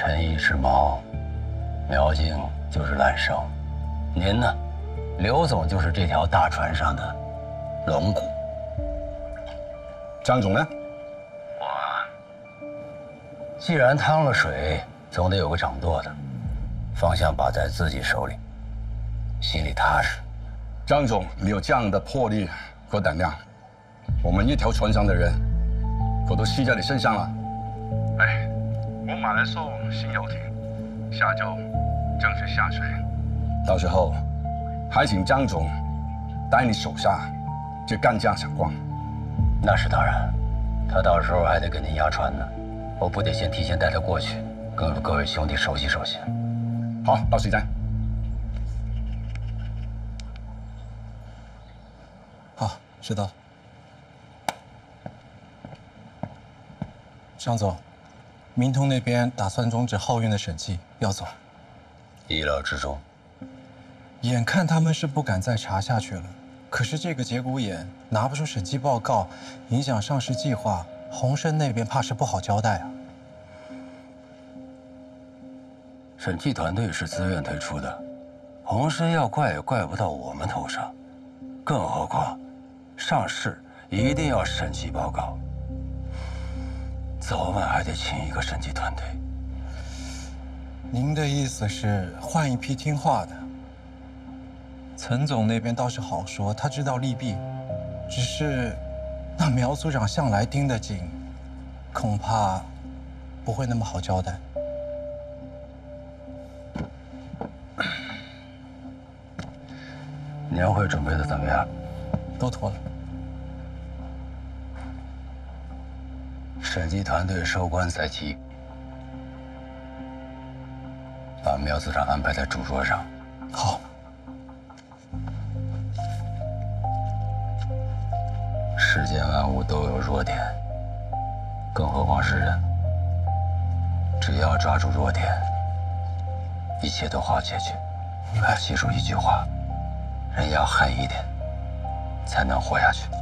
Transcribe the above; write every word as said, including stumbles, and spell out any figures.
陈毅是猫，苗静就是烂生，您呢？刘总就是这条大船上的龙骨。 张总呢？ 我既然趟了水，总得有个掌舵的，方向把在自己手里，心里踏实。 张总，你有这样的魄力和胆量，我们一条船上的人可都系在你身上了。哎，我买了艘新游艇，下周正式下水，到时候还请张总带你手下去干架抢光。 那是当然，他到时候还得跟您压船呢，我不得先提前带他过去，跟各位兄弟熟悉熟悉。 好，到水站。 好，知道了。张总，明通那边打算终止浩运的审计，要走。 意料之中。 眼看他们是不敢再查下去了，可是这个节骨眼拿不出审计报告，影响上市计划，鸿升那边怕是不好交代啊。 审计团队是自愿退出的，鸿升要怪也怪不到我们头上，更何况上市一定要审计报告，早晚还得请一个审计团队。 您的意思是换一批听话的？岑总那边倒是好说，他知道利弊，只是那苗组长向来盯得紧，恐怕不会那么好交代。 年会准备的怎么样？ 都妥了。 审计团队收官在即，把苗组长安排在主桌上。 好。 世间万物都有弱点，更何况是人。只要抓住弱点，一切都好解决。你要记住一句话：人要狠一点，才能活下去。